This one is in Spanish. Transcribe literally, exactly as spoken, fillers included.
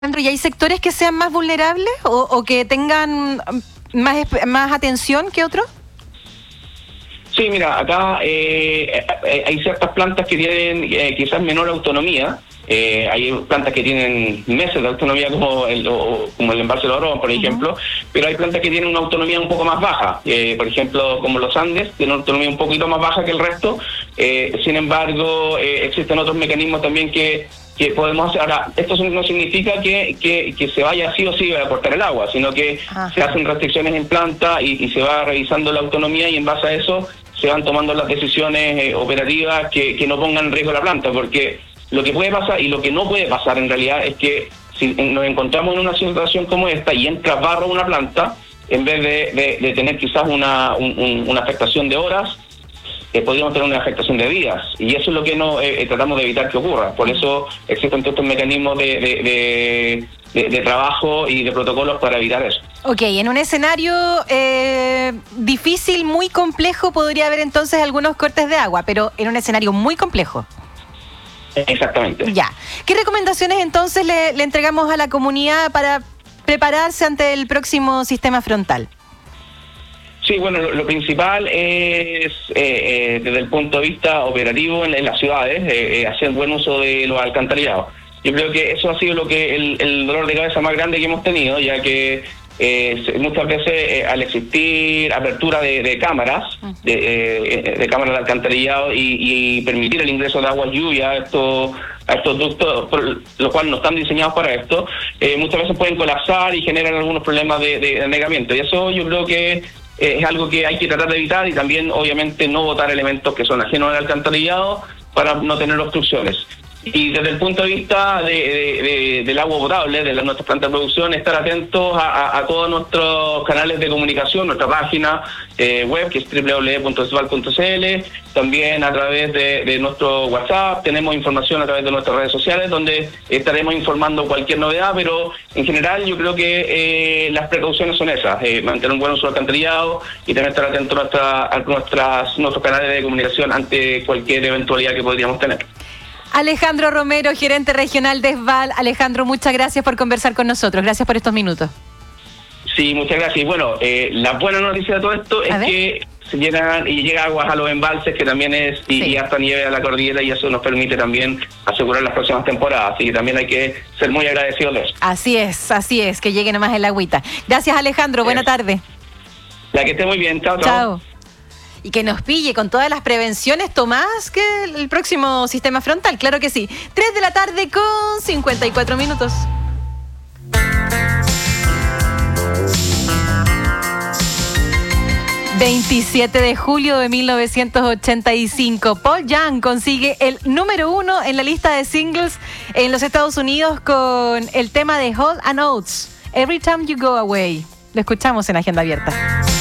¿Y hay sectores que sean más vulnerables o, o que tengan más, más atención que otros? Sí, mira, acá eh, hay ciertas plantas que tienen eh, quizás menor autonomía. Eh, hay plantas que tienen meses de autonomía como el, o, como el embalse de Oro, por ejemplo, uh-huh. Pero hay plantas que tienen una autonomía un poco más baja, eh, por ejemplo, como los Andes, tienen una autonomía un poquito más baja que el resto. Eh, sin embargo, eh, existen otros mecanismos también que que podemos hacer. Ahora, esto no significa que, que, que se vaya sí o sí a cortar el agua, sino que Ajá. se hacen restricciones en planta y, y se va revisando la autonomía y en base a eso se van tomando las decisiones eh, operativas que, que no pongan en riesgo la planta, porque lo que puede pasar y lo que no puede pasar en realidad es que si nos encontramos en una situación como esta y entra barro a una planta, en vez de, de, de tener quizás una, un, un, una afectación de horas, Eh, podríamos tener una afectación de días, y eso es lo que no eh, tratamos de evitar que ocurra. Por eso existen todos estos mecanismos de, de, de, de, de trabajo y de protocolos para evitar eso. Ok, en un escenario eh, difícil, muy complejo, podría haber entonces algunos cortes de agua, pero en un escenario muy complejo. Exactamente. Ya. ¿Qué recomendaciones entonces le, le entregamos a la comunidad para prepararse ante el próximo sistema frontal? Sí, bueno, lo, lo principal es, eh, eh, desde el punto de vista operativo en, en las ciudades, eh, eh, hacer buen uso de los alcantarillados. Yo creo que eso ha sido lo que el, el dolor de cabeza más grande que hemos tenido, ya que eh, muchas veces eh, al existir apertura de, de cámaras, de, eh, de cámaras de alcantarillado y, y permitir el ingreso de agua lluvia a estos, a estos ductos, por lo cual no están diseñados para esto, eh, muchas veces pueden colapsar y generan algunos problemas de, de, de anegamiento. Y eso yo creo que es algo que hay que tratar de evitar, y también obviamente no botar elementos que son ajenos al alcantarillado para no tener obstrucciones. Y desde el punto de vista de, de, de, del agua potable, de la, nuestras plantas de producción, estar atentos a, a, a todos nuestros canales de comunicación, nuestra página eh, web, que es doble u doble u doble u punto cesval punto c l, también a través de, de nuestro WhatsApp, tenemos información a través de nuestras redes sociales, donde estaremos informando cualquier novedad, pero en general yo creo que eh, las precauciones son esas, eh, mantener un buen uso del alcantarillado y también estar atentos a, nuestra, a nuestras, nuestros canales de comunicación ante cualquier eventualidad que podríamos tener. Alejandro Romero, gerente regional de ESVAL. Alejandro, muchas gracias por conversar con nosotros. Gracias por estos minutos. Sí, muchas gracias. Y bueno, eh, la buena noticia de todo esto es que se llenan y llega aguas a los embalses, que también es, y, sí. y hasta nieve a la cordillera, y eso nos permite también asegurar las próximas temporadas. Así que también hay que ser muy agradecidos de eso. Así es, así es, que llegue nomás el agüita. Gracias, Alejandro. Buena tarde. La que esté muy bien. Chao, chao. Chao. Y que nos pille con todas las prevenciones, Tomás, que el próximo sistema frontal, claro que sí. tres de la tarde con cincuenta y cuatro minutos. veintisiete de julio de mil novecientos ochenta y cinco, Paul Young consigue el número uno en la lista de singles en los Estados Unidos con el tema de Hall and Oates, Every Time You Go Away. Lo escuchamos en Agenda Abierta.